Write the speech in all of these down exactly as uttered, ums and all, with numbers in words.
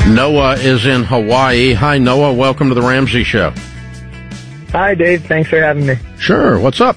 Noah is in Hawaii. Hi, Noah. Welcome to the Ramsey Show. Hi, Dave. Thanks for having me. Sure. What's up?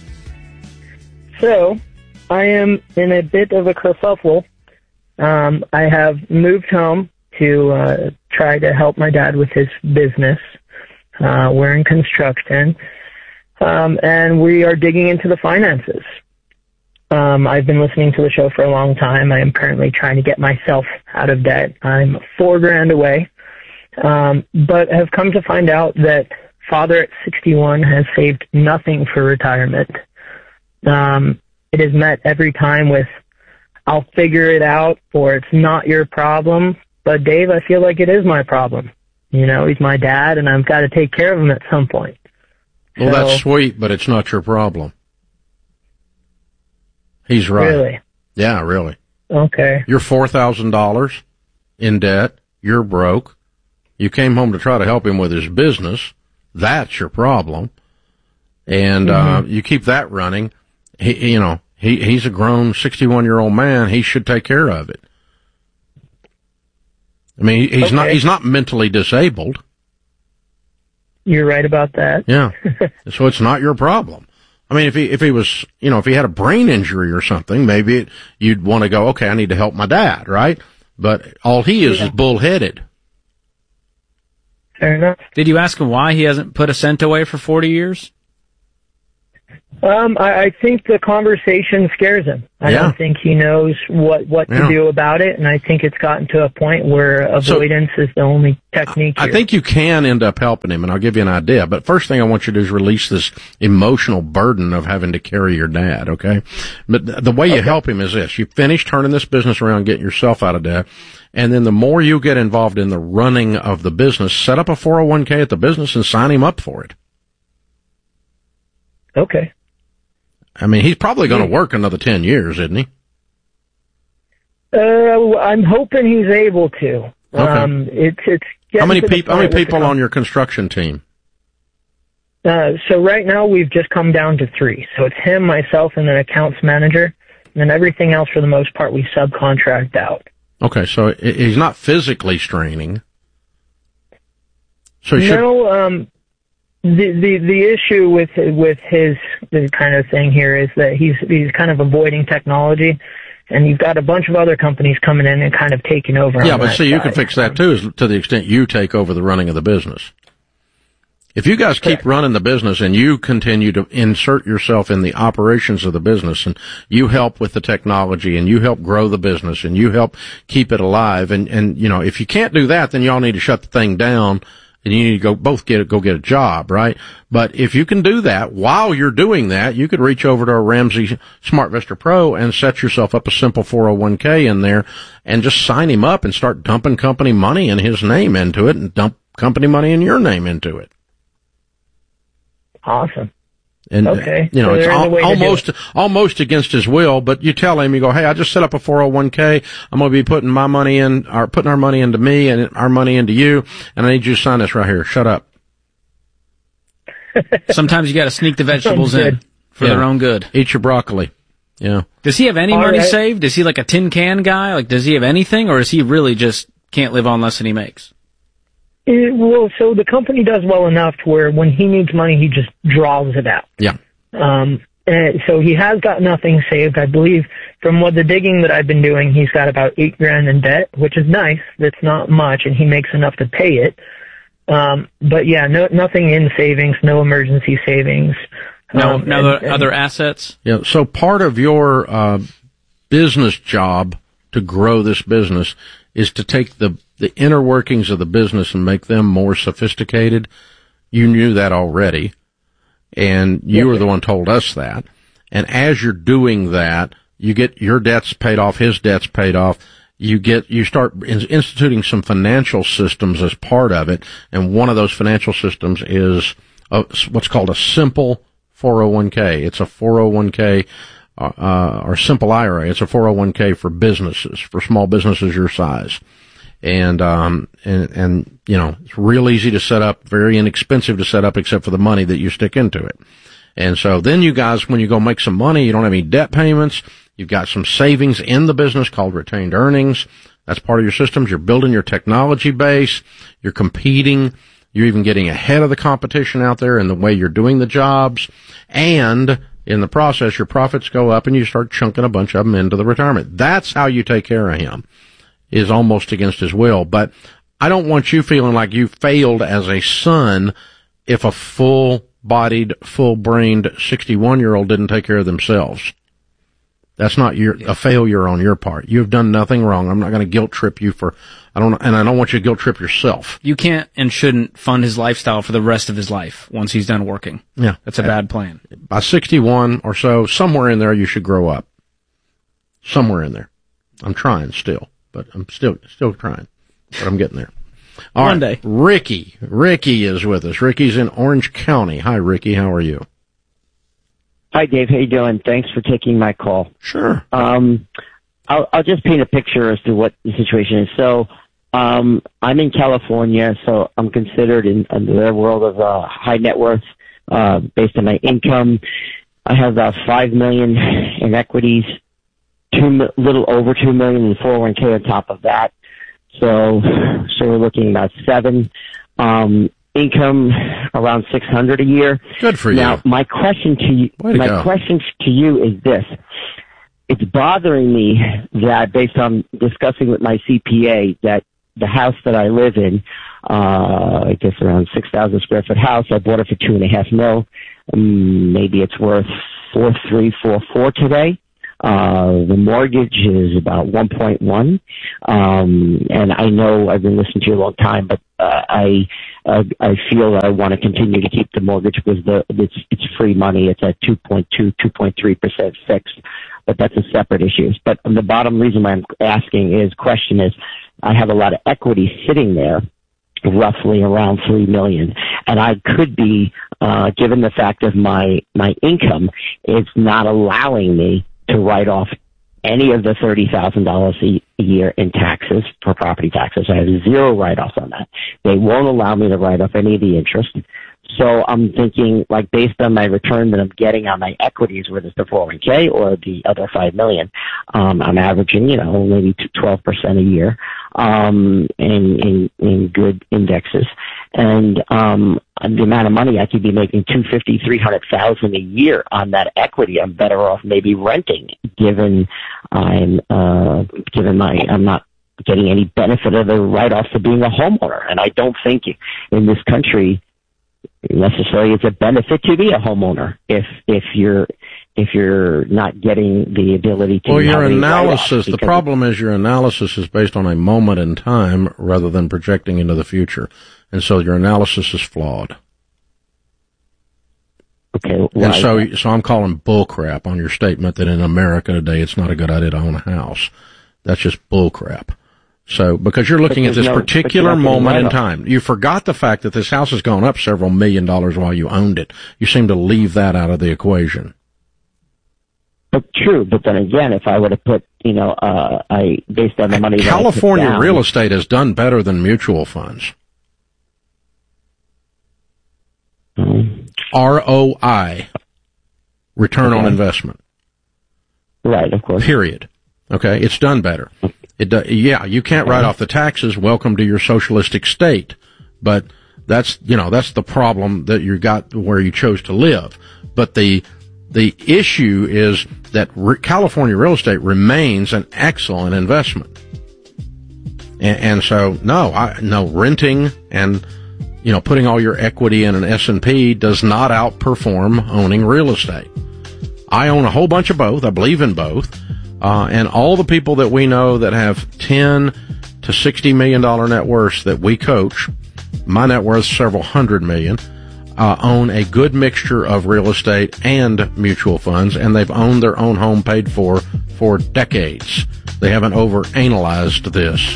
So, I am in a bit of a kerfuffle. Um, I have moved home to uh, try to help my dad with his business. Uh, we're in construction, um, and we are digging into the finances. Um, I've been listening to the show for a long time. I am currently trying to get myself out of debt. I'm four grand away, um, but have come to find out that father at sixty-one has saved nothing for retirement. Um, it is met every time with, I'll figure it out, or it's not your problem. But Dave, I feel like it is my problem. You know, he's my dad, and I've got to take care of him at some point. Well, so, that's sweet, but it's not your problem. He's right. Really? Yeah, really. Okay. You're four thousand dollars in debt. You're broke. You came home to try to help him with his business. That's your problem. And mm-hmm. uh, you keep that running. He, you know, he, he's a grown sixty-one-year-old man. He should take care of it. I mean, he's okay. not he's not mentally disabled. You're right about that. Yeah. So it's not your problem. I mean, if he, if he was, you know, if he had a brain injury or something, maybe it, you'd want to go, okay, I need to help my dad, right? But all he is yeah. is bullheaded. Fair enough. Did you ask him why he hasn't put a cent away for forty years? Um, I, I think the conversation scares him. I yeah. don't think he knows what, what to yeah. do about it, and I think it's gotten to a point where avoidance so, is the only technique I, here. I think you can end up helping him, and I'll give you an idea. But first thing I want you to do is release this emotional burden of having to carry your dad, okay? But th- the way you okay. help him is this. You finish turning this business around, getting yourself out of debt, and then the more you get involved in the running of the business, set up a four oh one k at the business and sign him up for it. Okay. I mean, he's probably going to work another ten years, isn't he? Uh, I'm hoping he's able to. Okay. Um, it's, it's how many people, how many people on your construction team? Uh, so right now we've just come down to three. So it's him, myself, and an accounts manager. And then everything else, for the most part, we subcontract out. Okay. So he's not physically straining. So he no, should... um, The, the the issue with with his kind of thing here is that he's he's kind of avoiding technology, and you've got a bunch of other companies coming in and kind of taking over. Yeah, on but that see, you side. can fix that too, is to the extent you take over the running of the business. If you guys keep Correct. running the business and you continue to insert yourself in the operations of the business, and you help with the technology, and you help grow the business, and you help keep it alive, and and you know, if you can't do that, then y'all need to shut the thing down. And you need to go both get go get a job, right? But if you can do that while you're doing that, you could reach over to a Ramsey SmartVestor Pro and set yourself up a simple four oh one k in there, and just sign him up and start dumping company money in his name into it, and dump company money in your name into it. Awesome. And, okay. you know, so it's al- almost, it. almost against his will, but you tell him, you go, hey, I just set up a four oh one k. I'm going to be putting my money in, or putting our money into me and our money into you, and I need you to sign this right here. Shut up. Sometimes you got to sneak the vegetables in for yeah. their own good. Eat your broccoli. Yeah. Does he have any All money right. saved? Is he like a tin can guy? Like, does he have anything, or is he really just can't live on less than he makes? It, well, so the company does well enough to where when he needs money, he just draws it out. Yeah. Um, and so he has got nothing saved. I believe from what the digging that I've been doing, he's got about eight grand in debt, which is nice. That's not much, and he makes enough to pay it. Um, but yeah, no, nothing in savings, no emergency savings. No, um, no and, other, and, other assets? Yeah. So part of your, uh, business job to grow this business is to take the, the inner workings of the business and make them more sophisticated. You knew that already. And you were the one told us that. And as you're doing that, you get your debts paid off, his debts paid off. You get, you start instituting some financial systems as part of it. And one of those financial systems is a, what's called a simple four oh one k. It's a four oh one k, uh, or simple I R A. It's a four oh one k for businesses, for small businesses your size. And, um, and, and, you know, it's real easy to set up, very inexpensive to set up except for the money that you stick into it. And so then you guys, when you go make some money, you don't have any debt payments. You've got some savings in the business called retained earnings. That's part of your systems. You're building your technology base. You're competing. You're even getting ahead of the competition out there in the way you're doing the jobs. And in the process, your profits go up and you start chunking a bunch of them into the retirement. That's how you take care of him, is almost against his will. But I don't want you feeling like you failed as a son if a full-bodied, full-brained sixty-one-year-old didn't take care of themselves. That's not your, a failure on your part. You've done nothing wrong. I'm not going to guilt trip you for, I don't, and I don't want you to guilt trip yourself. You can't and shouldn't fund his lifestyle for the rest of his life once he's done working. Yeah. That's a bad plan. By sixty-one or so, somewhere in there you should grow up. Somewhere in there. I'm trying still, but I'm still, still trying, but I'm getting there. All One right. day. Ricky. Ricky is with us. Ricky's in Orange County. Hi, Ricky. How are you? Hi, Dave. How you doing? Thanks for taking my call. Sure. Um, I'll, I'll just paint a picture as to what the situation is. So, um, I'm in California, so I'm considered in, in their world of uh, high net worth uh, based on my income. I have about five million in equities, two little over two million in four oh one k on top of that. So, so we're looking about seven. Um, income around six hundred a year. Good for you. Now, my question to you, Way to my go. question to you is this. It's bothering me that based on discussing with my C P A that the house that I live in, uh, I guess around six thousand square foot house, I bought it for two and a half mil. Um, maybe it's worth four, three, four, four today. Uh, the mortgage is about one point one. Um, and I know I've been listening to you a long time, but, uh, I, uh, I feel I want to continue to keep the mortgage because the, it's, it's free money. It's at two point two, two point three percent fixed, but that's a separate issue. But the bottom reason why I'm asking is, question is, I have a lot of equity sitting there, roughly around three million. And I could be, uh, given the fact of my, my income, it's not allowing me to write off any of the thirty thousand dollars a year in taxes for property taxes. I have zero write-offs on that. They won't allow me to write off any of the interest. So I'm thinking, like, based on my return that I'm getting on my equities, whether it's the four oh one k or the other five million, um, I'm averaging, you know, maybe twelve percent a year, um, in, in, in good indexes. And, um, the amount of money I could be making two fifty, three hundred thousand a year on that equity. I'm better off maybe renting, given I'm, uh, given my, I'm not getting any benefit of the write-off for being a homeowner. And I don't think in this country, necessarily it's a benefit to be a homeowner if if you're if you're not getting the ability to. Well, your analysis, the problem is your analysis is based on a moment in time rather than projecting into the future, and so your analysis is flawed. Okay, and so so I'm calling bullcrap on your statement that in America today it's not a good idea to own a house. That's just bullcrap. So, because you're looking at this no, particular moment in time, you forgot the fact that this house has gone up several million dollars while you owned it. You seem to leave that out of the equation. But true, but then again, if I would have put, you know, uh, I, based on the money that California I put down, real estate has done better than mutual funds. Mm-hmm. R O I. Return okay. on investment. Right, of course. Period. Okay, it's done better. It do, yeah, you can't write off the taxes. Welcome to your socialistic state. But that's, you know, that's the problem that you got where you chose to live. But the, the issue is that re- California real estate remains an excellent investment. And, and so, no, I, no, renting and, you know, putting all your equity in an S and P does not outperform owning real estate. I own a whole bunch of both. I believe in both. Uh, and all the people that we know that have ten to sixty million dollar net worths that we coach, my net worth is several hundred million, uh, own a good mixture of real estate and mutual funds, and they've owned their own home paid for for decades. They haven't overanalyzed this.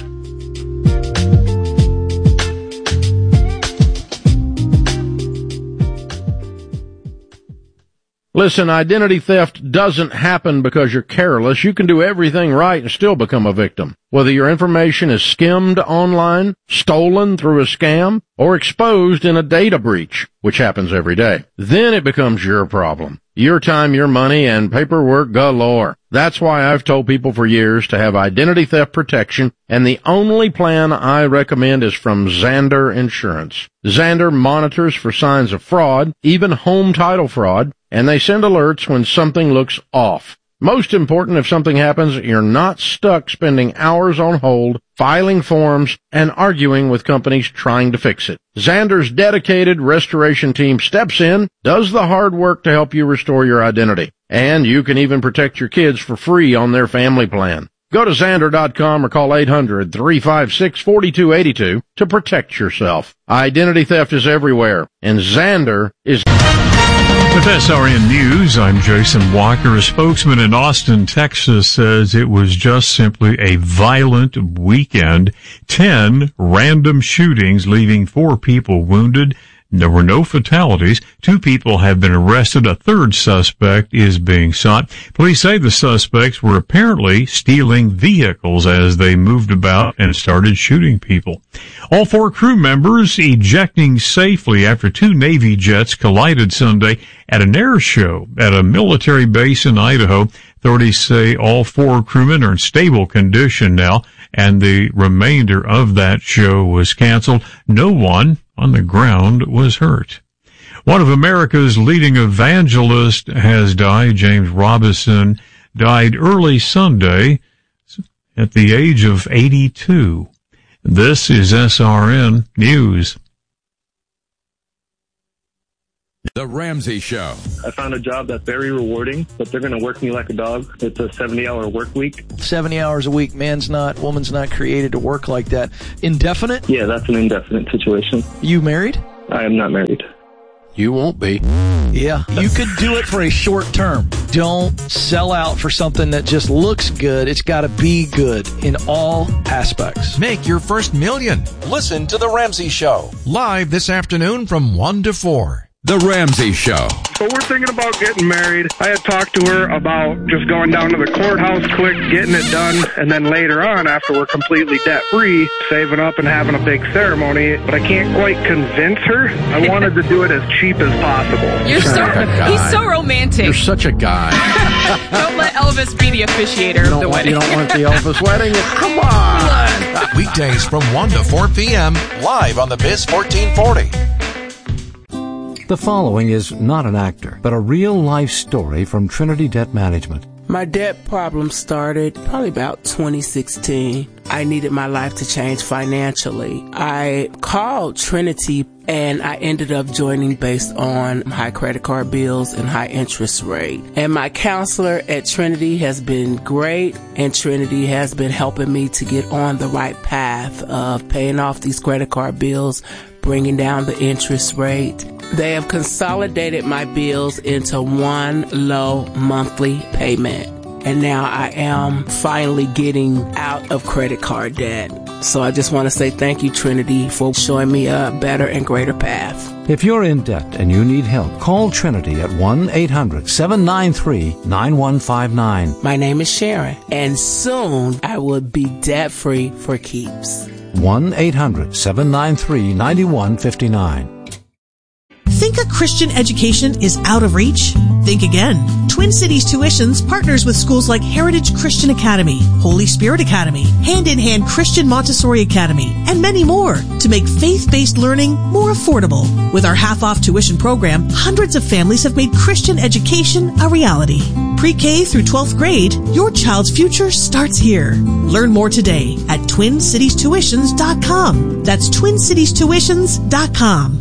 Listen, identity theft doesn't happen because you're careless. You can do everything right and still become a victim. Whether your information is skimmed online, stolen through a scam, or exposed in a data breach, which happens every day. Then it becomes your problem. Your time, your money, and paperwork galore. That's why I've told people for years to have identity theft protection, and the only plan I recommend is from Zander Insurance. Zander monitors for signs of fraud, even home title fraud, and they send alerts when something looks off. Most important, if something happens, you're not stuck spending hours on hold, filing forms, and arguing with companies trying to fix it. Zander's dedicated restoration team steps in, does the hard work to help you restore your identity. And you can even protect your kids for free on their family plan. Go to Zander dot com or call eight hundred, three five six, four two eight two to protect yourself. Identity theft is everywhere, and Zander is... With S R N News, I'm Jason Walker. A spokesman in Austin, Texas says it was just simply a violent weekend. Ten random shootings, leaving four people wounded. There were no fatalities. Two people have been arrested. A third suspect is being sought. Police say the suspects were apparently stealing vehicles as they moved about and started shooting people. All four crew members ejecting safely after two Navy jets collided Sunday at an air show at a military base in Idaho. Authorities say all four crewmen are in stable condition now, and the remainder of that show was canceled. No one on the ground was hurt. One of America's leading evangelists has died. James Robison died early Sunday at the age of eighty-two. This is S R N News. The Ramsey Show. I found a job that's very rewarding, but they're going to work me like a dog. It's a seventy-hour work week. seventy hours a week. Man's not, woman's not created to work like that. Indefinite? Yeah, that's an indefinite situation. You married? I am not married. You won't be. Yeah, you could do it for a short term. Don't sell out for something that just looks good. It's got to be good in all aspects. Make your first million. Listen to The Ramsey Show. Live this afternoon from one to four. The Ramsey Show. So we're thinking about getting married. I had talked to her about just going down to the courthouse quick, getting it done, and then later on, after we're completely debt-free, saving up and having a big ceremony. But I can't quite convince her. I wanted to do it as cheap as possible. You're so, he's so romantic. You're such a guy. Don't let Elvis be the officiator of the want, wedding. You don't want the Elvis wedding? Come on. Weekdays from one to four p.m. live on the Biz fourteen forty. The following is not an actor, but a real-life story from Trinity Debt Management. My debt problem started probably about twenty sixteen. I needed my life to change financially. I called Trinity and I ended up joining based on high credit card bills and high interest rate. And my counselor at Trinity has been great, and Trinity has been helping me to get on the right path of paying off these credit card bills, bringing down the interest rate. They have consolidated my bills into one low monthly payment. And now I am finally getting out of credit card debt. So I just want to say thank you, Trinity, for showing me a better and greater path. If you're in debt and you need help, call Trinity at one eight hundred, seven nine three, nine one five nine. My name is Sharon, and soon I will be debt-free for keeps. one eight hundred, seven nine three, nine one five nine. Think a Christian education is out of reach? Think again. Twin Cities Tuitions partners with schools like Heritage Christian Academy, Holy Spirit Academy, Hand in Hand Christian Montessori Academy, and many more to make faith-based learning more affordable. With our half-off tuition program, hundreds of families have made Christian education a reality. Pre-K through twelfth grade, your child's future starts here. Learn more today at twin cities tuitions dot com. That's twin cities tuitions dot com.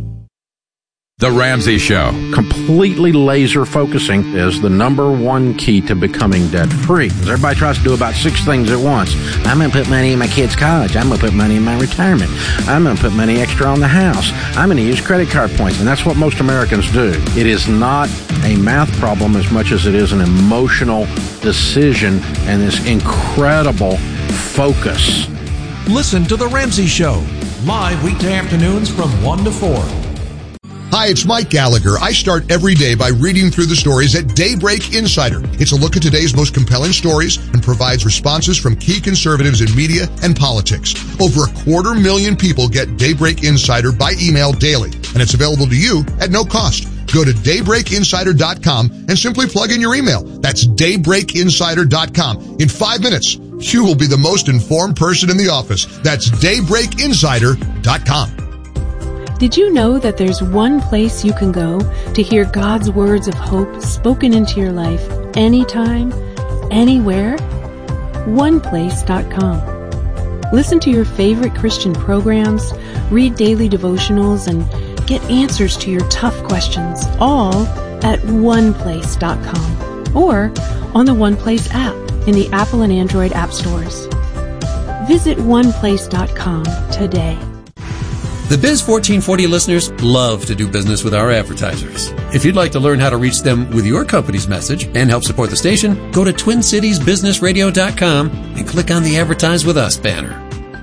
The Ramsey Show. Completely laser focusing is the number one key to becoming debt-free. Everybody tries to do about six things at once. I'm going to put money in my kid's college. I'm going to put money in my retirement. I'm going to put money extra on the house. I'm going to use credit card points. And that's what most Americans do. It is not a math problem as much as it is an emotional decision and this incredible focus. Listen to The Ramsey Show. Live weekday afternoons from one to four. Hi, it's Mike Gallagher. I start every day by reading through the stories at Daybreak Insider. It's a look at today's most compelling stories and provides responses from key conservatives in media and politics. Over a quarter million people get Daybreak Insider by email daily, and it's available to you at no cost. Go to daybreak insider dot com and simply plug in your email. That's daybreak insider dot com. In five minutes, you will be the most informed person in the office. That's daybreak insider dot com. Did you know that there's one place you can go to hear God's words of hope spoken into your life anytime, anywhere? one place dot com. Listen to your favorite Christian programs, read daily devotionals, and get answers to your tough questions, all at one place dot com or on the OnePlace app in the Apple and Android app stores. Visit one place dot com today. The Biz fourteen forty listeners love to do business with our advertisers. If you'd like to learn how to reach them with your company's message and help support the station, go to twin cities business radio dot com and click on the Advertise With Us banner.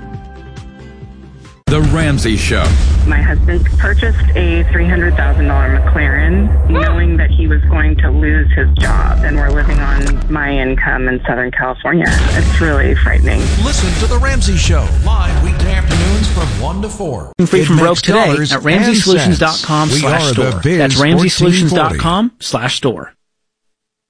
The Ramsey Show. My husband purchased a three hundred thousand dollars McLaren knowing that he was going to lose his job, and we're living on my income in Southern California. It's really frightening. Listen to The Ramsey Show, live weekday afternoons from one to four. Free from broke today at ramsey solutions dot com slash store. That's ramsey solutions dot com slash store.